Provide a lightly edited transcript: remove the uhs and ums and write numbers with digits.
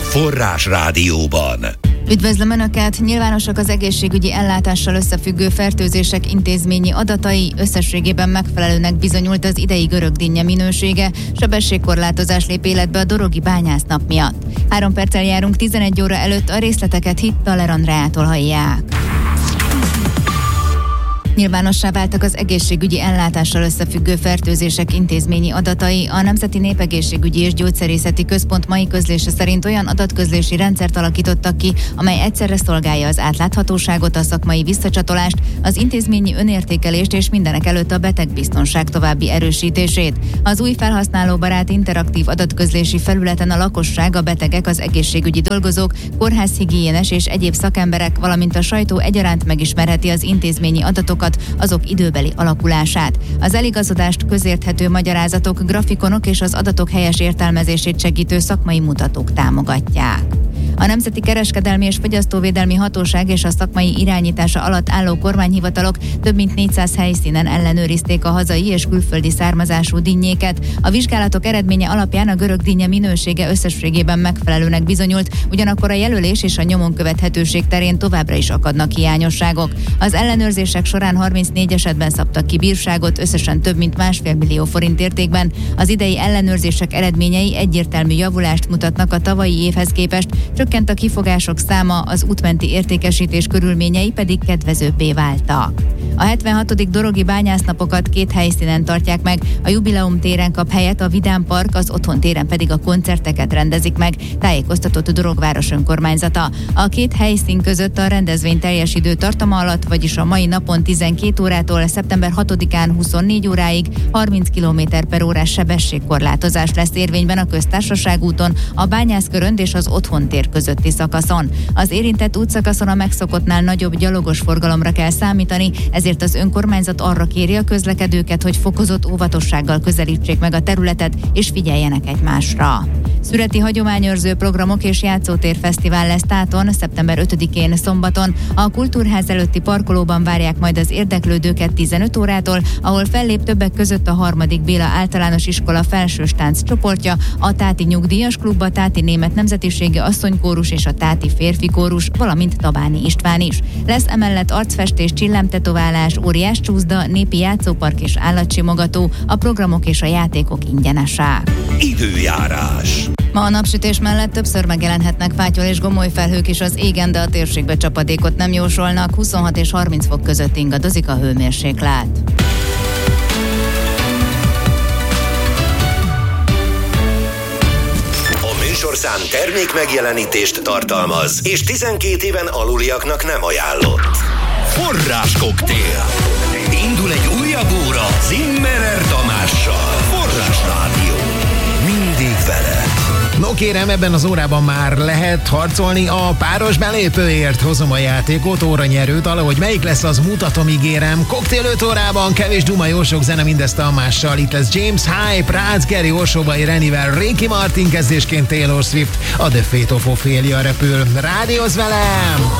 Forrás Rádióban. Üdvözlöm Önöket! Nyilvánosak az egészségügyi ellátással összefüggő fertőzések intézményi adatai, összességében megfelelőnek bizonyult az idei görögdinnye minősége, sebességkorlátozás lép életbe a dorogi bányásznap miatt. 3 perccel járunk 11 óra előtt, a részleteket Hittaler Andreától hallják. Nyilvánossá váltak az egészségügyi ellátással összefüggő fertőzések intézményi adatai. A Nemzeti Népegészségügyi és Gyógyszerészeti Központ mai közlése szerint olyan adatközlési rendszert alakítottak ki, amely egyszerre szolgálja az átláthatóságot, a szakmai visszacsatolást, az intézményi önértékelést és mindenek előtt a betegbiztonság további erősítését. Az új felhasználóbarát interaktív adatközlési felületen a lakosság, a betegek, az egészségügyi dolgozók, kórházhigiénes és egyéb szakemberek, valamint a sajtó egyaránt megismerheti az intézményi adatokat, azok időbeli alakulását. Az eligazodást közérthető magyarázatok, grafikonok és az adatok helyes értelmezését segítő szakmai mutatók támogatják. A Nemzeti Kereskedelmi és Fogyasztóvédelmi Hatóság és a szakmai irányítása alatt álló kormányhivatalok több mint 400 helyszínen ellenőrizték a hazai és külföldi származású dinnyéket. A vizsgálatok eredménye alapján a görög dinnye minősége összességében megfelelőnek bizonyult, ugyanakkor a jelölés és a nyomon követhetőség terén továbbra is akadnak hiányosságok. Az ellenőrzések során 34 esetben szabtak ki bírságot, összesen több mint 1,5 millió forint értékben. Az idei ellenőrzések eredményei egyértelmű javulást mutatnak a tavalyi évhez képest, csökkent a kifogások száma, az útmenti értékesítés körülményei pedig kedvezőbbé váltak. A 76. dorogi bányásznapokat 2 helyszínen tartják meg, a Jubileum téren kap helyet a Vidám Park, az Otthon téren pedig a koncerteket rendezik meg, tájékoztatott a Dorogváros önkormányzata. A 2 helyszín között a rendezvény teljes időtartama alatt, vagyis a mai napon 12 órától szeptember 6-án 24 óráig 30 km/h sebességkorlátozás lesz érvényben a Köztársaság úton, a Bányászkörönd és az Otthon tér közötti szakaszon. Az érintett útszakaszon a megszokottnál nagyobb gyalogos forgalomra kell számítani, ezért az önkormányzat arra kéri a közlekedőket, hogy fokozott óvatossággal közelítsék meg a területet és figyeljenek egymásra. Szüreti hagyományőrző programok és játszótér-fesztivál lesz Táton, szeptember 5-én szombaton. A Kultúrház előtti parkolóban várják majd az érdeklődőket 15 órától, ahol fellép többek között a 3. Béla általános iskola felsős tánc csoportja, a Táti Nyugdíjas Klub, a Táti Német Nemzetiségi Asszonykórus és a Táti Férfi Kórus, valamint Tabáni István is. Lesz emellett arcfestés, csillámtetoválás, óriás csúszda, népi játszópark és állatsimogató, a programok és a játékok ingyenesek. Időjárás. Ma a napsütés mellett többször megjelenhetnek fátyol és gomoly felhők is az égen, de a térségbe csapadékot nem jósolnak, 26 és 30 fok között ingadozik a hőmérséklet. A műsorszám termék megjelenítést tartalmaz, és 12 éven aluliaknak nem ajánlott. Forráskoktél. Indul egy újabb óra Zimmerer Tamással. Forrás Rádió. Mindig veled. No kérem, ebben az órában már lehet harcolni a páros belépőért. Hozom a játékot, óranyerőt, alahogy melyik lesz, az mutatom, ígérem. Koktél 5 órában, kevés duma, jó sok zene, mindezt Tamással. Itt lesz James Hype, Rácz Geri, Orsóbai Renivel, Ricky Martin, kezdésként Taylor Swift, a The Fate of Ophelia repül. Rádiózz velem!